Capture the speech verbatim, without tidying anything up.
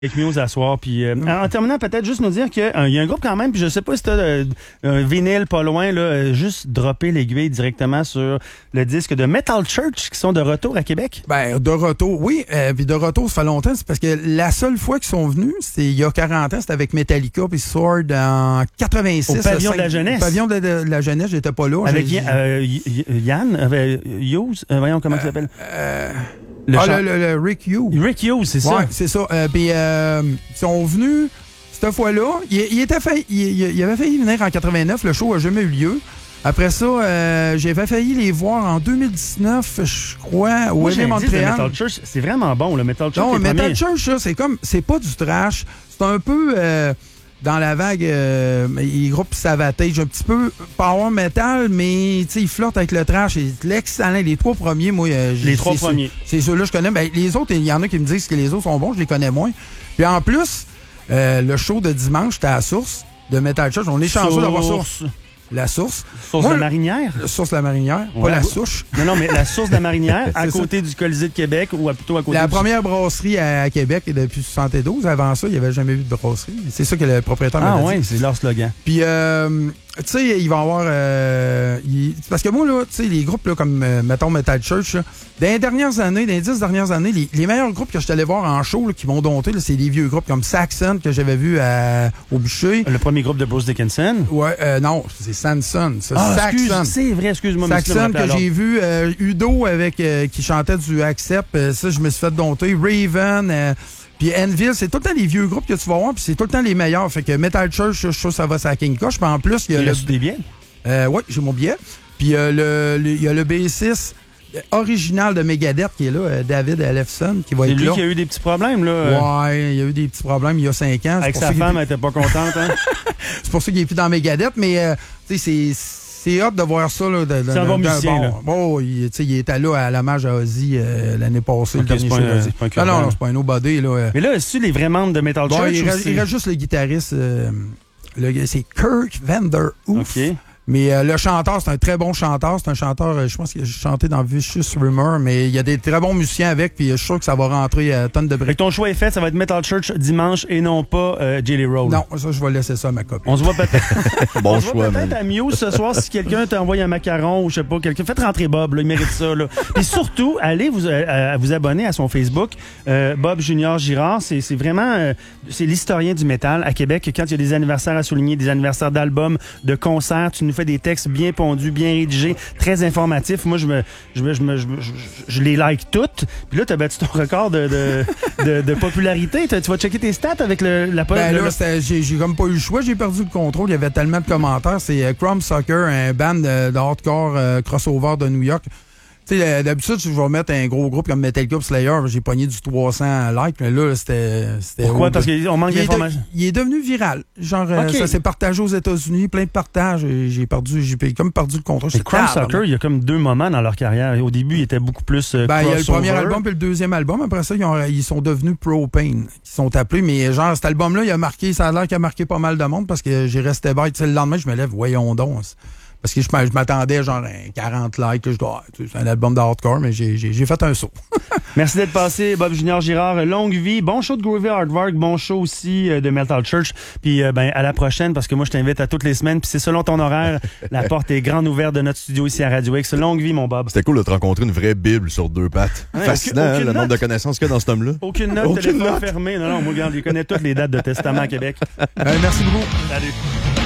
Avec Muse à soir. Puis, euh, en terminant, peut-être juste nous dire qu'il euh, y a un groupe quand même, puis je sais pas si t'as euh, un vinyle pas loin, là, euh, juste dropper l'aiguille directement sur le disque de Metal Church qui sont de retour à Québec. Ben, de retour, oui. Euh, puis de retour, ça fait longtemps. C'est parce que la seule fois qu'ils sont venus, c'était il y a quarante ans, c'était avec Metallica puis Sword en quatre-vingt-six. Au pavillon de la jeunesse. Au pavillon de, de, de la jeunesse, j'étais pas là. Avec J'ai, euh, y, y, Yann, euh, Hughes, euh, voyons comment euh, il s'appelle. Euh, Le ah, chant... le, le, le Rick Hughes. Rick Hughes, c'est ça. Ouais, c'est ça. Euh, puis, euh, ils sont venus cette fois-là. Il, il, était fait, il, il avait failli venir en quatre-vingt-neuf. Le show n'a jamais eu lieu. Après ça, euh, j'avais failli les voir en deux mille dix-neuf, je crois, au Événement Montréal. Metal Church, c'est vraiment bon, le Metal Church. Non, le Metal Church, ça, c'est comme, c'est pas du trash. C'est un peu... Euh, dans la vague, euh, les groupes Savatage, un petit peu power metal, mais ils flirtent avec le trash. Et l'excellent, les trois premiers, moi... Euh, les trois premiers. C'est ceux-là que je connais. Ben, les autres, il y en a qui me disent que les autres sont bons, je les connais moins. Puis en plus, euh, le show de dimanche, c'était à la Source de Metal Church. On est chanceux d'avoir Source. La Source. Source moi, de la Marinière? La Source de la Marinière, ouais, pas la souche. Non, non, mais la Source de la Marinière, à côté ça. Du Colisée de Québec ou plutôt à côté La du... première brasserie à, à Québec est depuis soixante-douze. Avant ça, il n'y avait jamais eu de brasserie. C'est ça que le propriétaire m'a dit. Ah oui, c'est leur slogan. Puis, euh, tu sais, il va y avoir... Euh, il, parce que moi, là, tu sais, les groupes là, comme, euh, mettons, Metal Church, là, dans les dernières années, dans les dix dernières années, les, les meilleurs groupes que je suis allé voir en show là, qui m'ont dompté, c'est les vieux groupes comme Saxon, que j'avais vu à, au Bûcher. Le premier groupe de Bruce Dickinson? Ouais, euh, non, c'est Samson. Ça, ah, Saxon. Excuse, c'est vrai, excuse-moi. Saxon, que j'ai vu. Euh, Udo, avec euh, qui chantait du Accept. Euh, ça, je me suis fait dompter. Raven... Euh, Puis Enville, c'est tout le temps les vieux groupes que tu vas voir, puis c'est tout le temps les meilleurs. Fait que Metal Church, je suis sûr que ça va sur la King Koch. Puis en plus, il y a. Tu le... as des billets? Euh, oui, j'ai mon billet. Puis euh, le, le, il y a le bassiste original de Megadeth qui est là, euh, David Ellefson, qui va c'est être là. C'est lui qui a eu des petits problèmes, là. Ouais, il y a eu des petits problèmes il y a cinq ans. Avec sa femme, elle était pas contente, hein? C'est pour ça qu'il est plus dans Megadeth, mais euh, tu sais, c'est. C'est hâte de voir ça. Là, de, de, c'est un bon musicien. Bon, là. bon, il, il était là à l'hommage à Ozzy euh, l'année passée. Okay, le dernier show d'Ozzy. Non, non, non, c'est pas un nobody. Là. Mais là, est-ce que les vrais membres de Metal bon, Church? Il reste, il reste juste le guitariste. Euh, le, c'est Kirk Vanderhoof. OK. Mais euh, le chanteur, c'est un très bon chanteur. C'est un chanteur, euh, je pense qu'il a chanté dans Vicious Rumor, mais il y a des très bons musiciens avec, puis je suis sûr que ça va rentrer à tonnes de briques. Ton choix est fait, ça va être Metal Church dimanche et non pas euh, Jelly Roll. Non, ça, je vais laisser ça à ma copine. On se voit peut-être bon On choix, se voit peut-être à Muse ce soir si quelqu'un t'envoie un macaron ou je sais pas, quelqu'un. Faites rentrer Bob, là, il mérite ça. Là. Et surtout, allez vous, euh, vous abonner à son Facebook, euh, Bob Junior Girard. C'est, c'est vraiment euh, c'est l'historien du métal à Québec. Quand il y a des anniversaires à souligner, des anniversaires d'albums, de concerts, tu nous fais des textes bien pondu, bien rédigé, très informatif. Moi, je me, je me, je me, je, je, je les like toutes. Puis là, t'as battu ton record de, de, de, de popularité. Tu vas checker tes stats avec le, la ben le, là, le... j'ai, j'ai comme pas eu le choix. J'ai perdu le contrôle. Il y avait tellement de commentaires. C'est euh, Crumb Sucker, un band de, de hardcore euh, crossover de New York. Tu sais, d'habitude, je vais mettre un gros groupe comme Metallica ou Slayer. J'ai pogné du trois cents likes, mais là, c'était... c'était Pourquoi? haut. Parce qu'on manque d'informations? De, il est devenu viral. Genre, okay. euh, ça s'est partagé aux États-Unis, plein de partages. J'ai perdu, j'ai comme perdu le contrôle. Crumb Sucker, il y a comme deux moments dans leur carrière. Au début, ils étaient beaucoup plus euh, ben, il y a le premier album et le deuxième album. Après ça, ils, ont, ils sont devenus Propane. Ils sont appelés, mais genre, cet album-là, il a marqué, ça a l'air qu'il a marqué pas mal de monde parce que j'ai resté bête. Le lendemain, je me lève, voyons donc. Parce que je, je m'attendais genre à quarante likes. Je dois, c'est un album de hardcore, mais j'ai, j'ai, j'ai fait un saut. Merci d'être passé, Bob Junior Girard. Longue vie. Bon show de Groovy Hardwork. Bon show aussi de Metal Church. Puis euh, ben à la prochaine, parce que moi, je t'invite à toutes les semaines. Puis c'est selon ton horaire. La porte est grande ouverte de notre studio ici à Radio X. Longue vie, mon Bob. C'était cool de te rencontrer une vraie Bible sur deux pattes. Ouais, fascinant, aucune, aucune hein, le nombre de connaissances qu'il y a dans cet homme-là. Aucune note, aucune téléphone note. Fermé. Non, non, moi, regarde, il connaît toutes les dates de testament à Québec. Ben, merci beaucoup. Salut.